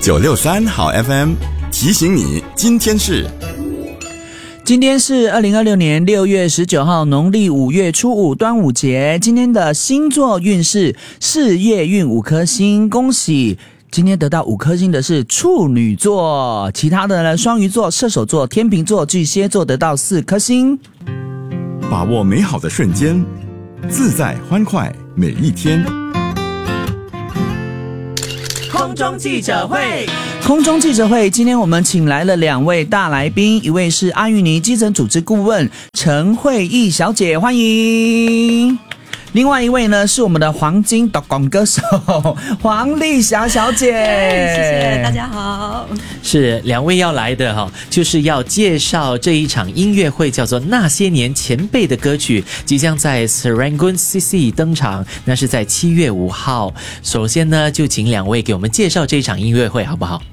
963好 FM 提醒你，今天是 2026年6月19号，农历5月初5，端午节。今天的星座运势，事业运5颗星，恭喜今天得到5颗星的是处女座，其他的呢，双鱼座、射手座、天秤座、巨蟹座得到4颗星。 把握美好的瞬间，自在欢快每一天。 空中记者会，今天我们请来了2位大来宾，一位是阿育尼基层组织顾问陈慧毅小姐，欢迎。另外一位呢是我们的黄金独广歌手黄丽霞小姐， 谢谢大家好。 是2位要来的哈，就是要介绍这一场音乐会，叫做那些年前辈的歌曲，即将在 Serangoon CC 登场，那是在7月5号。首先呢，就请2位给我们介绍这一场音乐会好不好？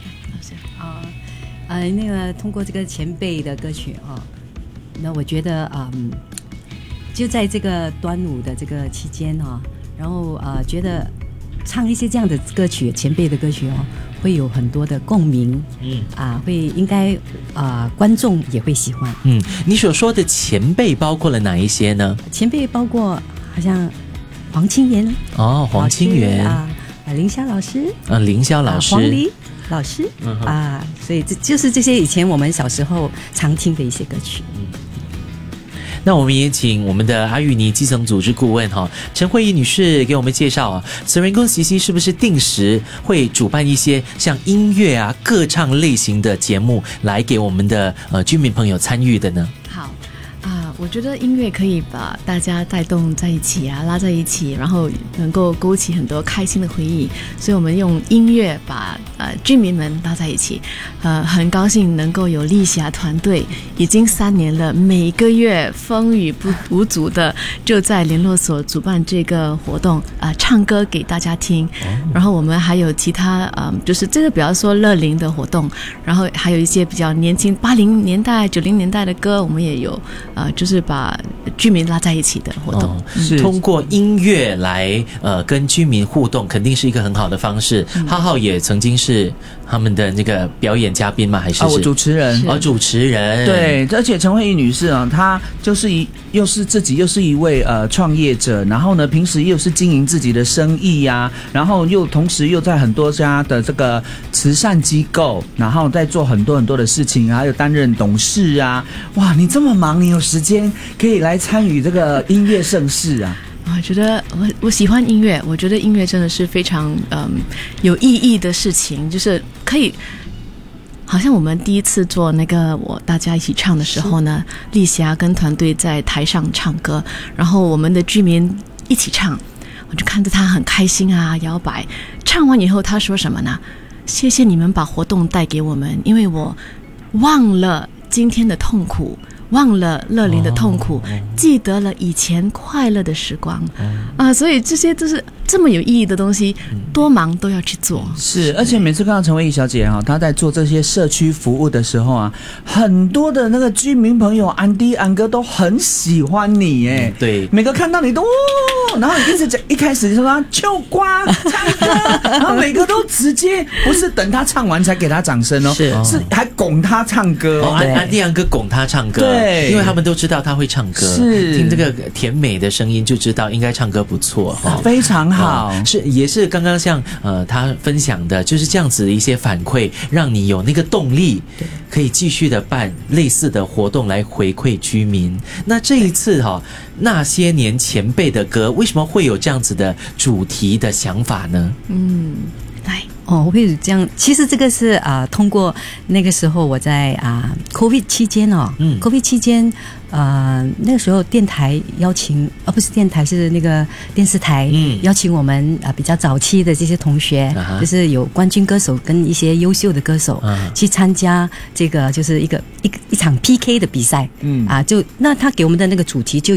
那个通过这个前辈的歌曲那我觉得就在这个端午的这个期间然后觉得唱一些这样的歌曲，前辈的歌曲会有很多的共鸣，会应该观众也会喜欢。 你所说的前辈包括了哪一些呢？ 前辈包括好像黄清源黄清源凌霄老师凌霄老师， 黄黎老师所以就是这些以前我们小时候常听的一些歌曲。 那我们也请我们的阿育尼基层组织顾问陈慧仪女士给我们介绍Serangoon CC 是不是定时会主办一些像音乐歌唱类型的节目来给我们的居民朋友参与的呢？ 好我觉得音乐可以把大家带动在一起拉在一起，然后能够勾起很多开心的回忆，所以我们用音乐把居民们拉在一起。很高兴能够有丽霞团队已经3年了，每个月风雨无阻的就在联络所主办这个活动唱歌给大家听。然后我们还有其他就是这个比较说乐龄的活动，然后还有一些比较年轻80年代90年代的歌，我们也有就是把居民拉在一起的活动。 通过音乐来跟居民互动，肯定是一个很好的方式。浩浩也曾经是他们的那个表演嘉宾吗？还是主持人？ 主持人。 对，而且陈慧仪女士她就是又是一位创业者，然后呢，平时又是经营自己的生意然后同时又在很多家的这个慈善机构，然后在做很多很多的事情，还有担任董事哇，你这么忙，你有时间可以来参与这个音乐盛事我觉得我喜欢音乐，我觉得音乐真的是非常有意义的事情，就是可以好像我们第一次做那个大家一起唱的时候呢，丽霞跟团队在台上唱歌，然后我们的居民一起唱，我就看着他很开心摇摆。唱完以后他说什么呢？谢谢你们把活动带给我们，因为我忘了今天的痛苦，忘了乐龄的痛苦，记得了以前快乐的时光所以这些都是这么有意义的东西，多忙都要去做。 是，而且每次看到陈慧仪小姐她在做这些社区服务的时候很多的那个居民朋友安弟安哥都很喜欢你对， 每个看到你都然后你一开始就说他秋瓜唱歌然后每个都直接不是等他唱完才给他掌声是还拱他唱歌安弟安哥拱他唱歌， 对， 因为他们都知道他会唱歌， 是听这个甜美的声音就知道应该唱歌不错非常好也是刚刚像他分享的，就是这样子的一些反馈，让你有那个动力可以继续的办类似的活动来回馈居民。那这一次那些年前辈的歌，为什么会有这样子的主题的想法呢？ 我会这样，其实这个是通过那个时候我在COVID 期间COVID 期间那个时候电台邀请不是电台，是那个电视台邀请我们比较早期的这些同学就是有冠军歌手跟一些优秀的歌手去参加这个就是一场 PK 的比赛就那他给我们的那个主题就有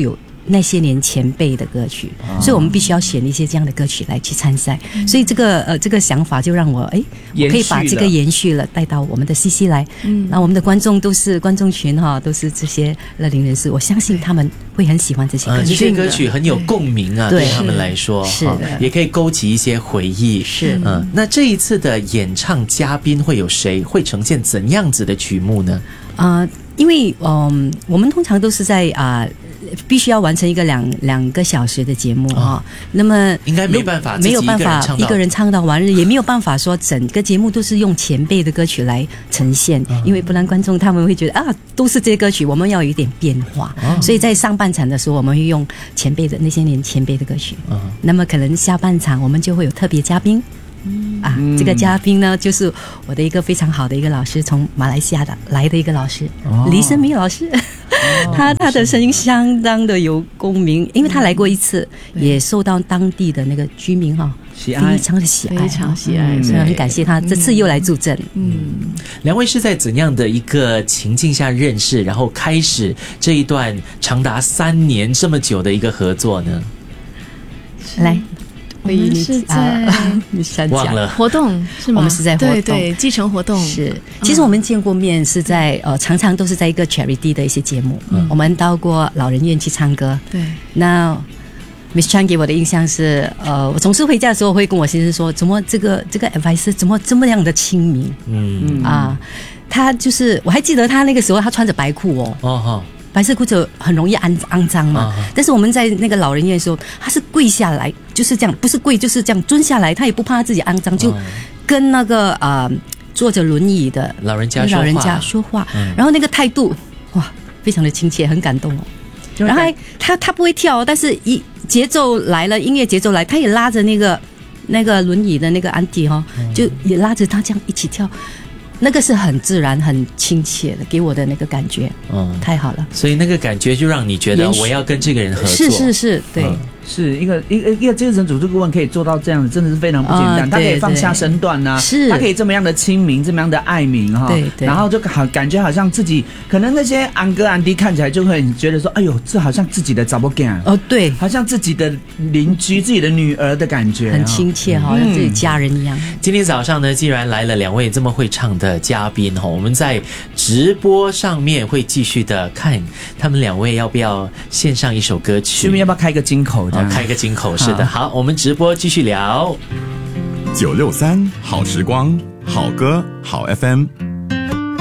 那些年前辈的歌曲，所以我们必须要选一些这样的歌曲来去参赛。所以这个想法就让我我可以把这个延续了带到我们的 CC 来。那我们的观众都是观众群都是这些乐龄人士，我相信他们会很喜欢这些歌曲。 这些歌曲很有共鸣啊，对他们来说是的， 也可以勾起一些回忆。 是那这一次的演唱嘉宾会有谁？会呈现怎样子的曲目呢？ 因为我们通常都是在必须要完成一个两个小时的节目那么应该没有办法一个人唱到完日，也没有办法说整个节目都是用前辈的歌曲来呈现，因为不然观众他们会觉得都是这些歌曲，我们要有一点变化。所以在上半场的时候，我们会用前辈的那些年前辈的歌曲。那么可能下半场我们就会有特别嘉宾。这个嘉宾呢，就是我的一个非常好的一个老师，从马来西亚来的一个老师，黎生明老师。他的声音相当的有共鸣，因为他来过一次，也受到当地的那个居民喜爱， 非常的喜爱， 非常喜爱， 所以很感谢他这次又来助阵。 两位是在怎样的一个情境下认识，然后开始这一段长达3年这么久的一个合作呢？ 来。 我们是在忘了活动是吗？ 我们是在活动， 对，继承活动是。其实我们见过面是在常常都是在一个 charity 的一些节目，我们到过老人院去唱歌。对，那 Miss Chan 给我的印象是，我总是回家的时候会跟我先生说，怎么这个 advice 怎么这么样的亲民？他就是我还记得他那个时候他穿着白裤白色裤子很容易肮脏嘛，但是我们在那个老人院的时候，他是跪下来，就是这样，不是跪就是这样蹲下来，他也不怕自己肮脏，就跟那个坐着轮椅的老人家说话，然后那个态度哇，非常的亲切，很感动然后他不会跳，但是一节奏来了，音乐节奏来，他也拉着那个轮椅的那个安迪就也拉着他这样一起跳。那个是很自然很亲切的，给我的那个感觉太好了， 所以那个感觉就让你觉得我要跟这个人合作。 是对是一个精神组织顾问可以做到这样子，真的是非常不简单。他可以放下身段是他可以这么样的亲民，这么样的爱民对， 然后就感觉好像自己可能那些安哥安弟看起来就会觉得说，哎呦，这好像自己的查某囝对， 好像自己的邻居、自己的女儿的感觉， 很亲切，好像自己家人一样。 今天早上呢，既然来了2位这么会唱的嘉宾我们在直播上面会继续的看他们2位要不要献上一首歌曲， 顺便要不要开个金口的？ 开个金口，是的。好，我们直播继续聊。 963好时光，好歌好 FM。